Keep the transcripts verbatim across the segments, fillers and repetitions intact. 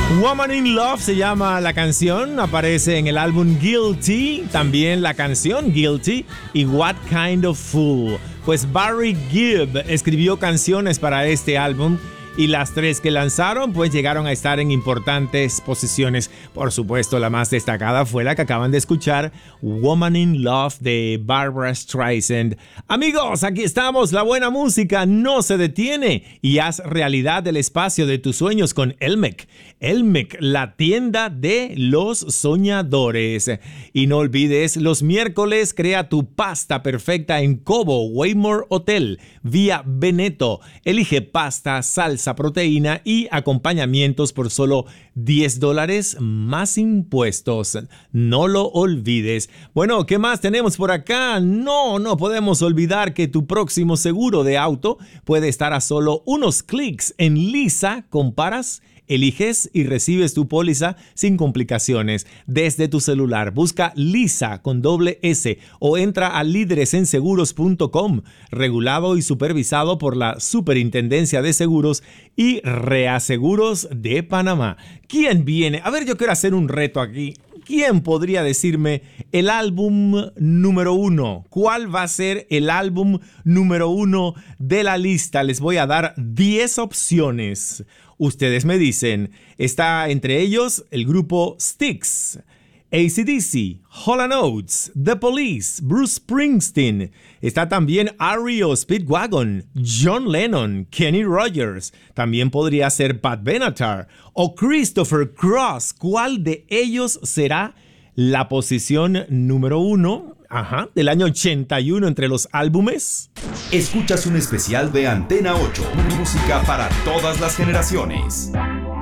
Woman in Love se llama la canción, aparece en el álbum Guilty, también la canción Guilty y What Kind of Fool. Pues Barry Gibb escribió canciones para este álbum y las tres que lanzaron pues llegaron a estar en importantes posiciones. Por supuesto, la más destacada fue la que acaban de escuchar, Woman in Love de Barbra Streisand. Amigos, aquí estamos, la buena música no se detiene y haz realidad el espacio de tus sueños con Elmec. Elmec, la tienda de los soñadores. Y no olvides, los miércoles crea tu pasta perfecta en Cobo Waymore Hotel vía Veneto. Elige pasta, salsa, proteína y acompañamientos por solo diez dólares más impuestos. No lo olvides. Bueno, ¿qué más tenemos por acá? No, no podemos olvidar que tu próximo seguro de auto puede estar a solo unos clics en Lisa. Comparas, eliges y recibes tu póliza sin complicaciones desde tu celular. Busca Lisa con doble S o entra a líderes en seguros punto com, regulado y supervisado por la Superintendencia de Seguros y Reaseguros de Panamá. ¿Quién viene? A ver, yo quiero hacer un reto aquí. ¿Quién podría decirme el álbum número uno? ¿Cuál va a ser el álbum número uno de la lista? Les voy a dar diez opciones. Ustedes me dicen, está entre ellos el grupo Styx, A C D C, Hall and Oates, The Police, Bruce Springsteen. Está también R E O Speedwagon, John Lennon, Kenny Rogers. También podría ser Pat Benatar o Christopher Cross. ¿Cuál de ellos será la posición número uno? Ajá, del año ochenta y uno entre los álbumes. Escuchas un especial de Antena ocho, música para todas las generaciones.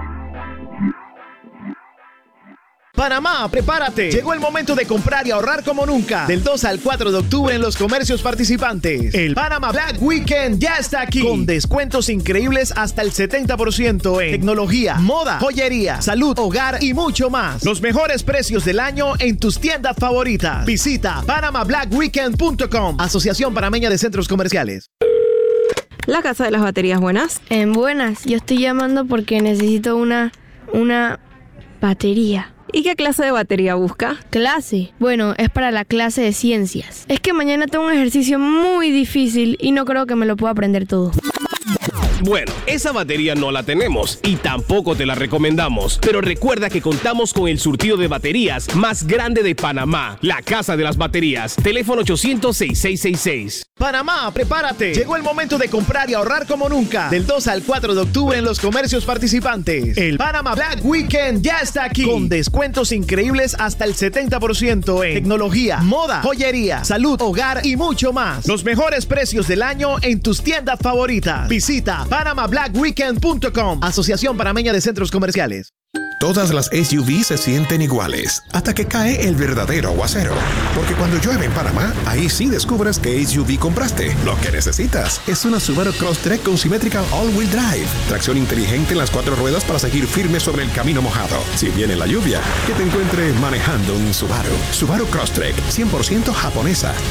Panamá, prepárate. Llegó el momento de comprar y ahorrar como nunca. Del dos al cuatro de octubre en los comercios participantes. El Panama Black Weekend ya está aquí. Con descuentos increíbles hasta el setenta por ciento en tecnología, moda, joyería, salud, hogar y mucho más. Los mejores precios del año en tus tiendas favoritas. Visita panama black weekend punto com. Asociación Panameña de Centros Comerciales. La Casa de las Baterías, buenas. En buenas, yo estoy llamando porque necesito una, una batería. ¿Y qué clase de batería busca? ¿Clase? Bueno, es para la clase de ciencias. Es que mañana tengo un ejercicio muy difícil y no creo que me lo pueda aprender todo. Bueno, esa batería no la tenemos y tampoco te la recomendamos. Pero recuerda que contamos con el surtido de baterías más grande de Panamá. La Casa de las Baterías. Teléfono ochocientos, sesenta y seis sesenta y seis. Panamá, prepárate. Llegó el momento de comprar y ahorrar como nunca. Del dos al cuatro de octubre en los comercios participantes. El Panama Black Weekend ya está aquí. Con descuentos increíbles hasta el setenta por ciento en tecnología, moda, joyería, salud, hogar y mucho más. Los mejores precios del año en tus tiendas favoritas. Visita panama black weekend punto com. Asociación Panameña de Centros Comerciales. Todas las S U V se sienten iguales hasta que cae el verdadero aguacero. Porque cuando llueve en Panamá, ahí sí descubres qué S U V compraste. Lo que necesitas es una Subaru Crosstrek con Symmetrical All-Wheel Drive. Tracción inteligente en las cuatro ruedas para seguir firme sobre el camino mojado. Si viene la lluvia, que te encuentre manejando un Subaru. Subaru Crosstrek, cien por ciento japonesa.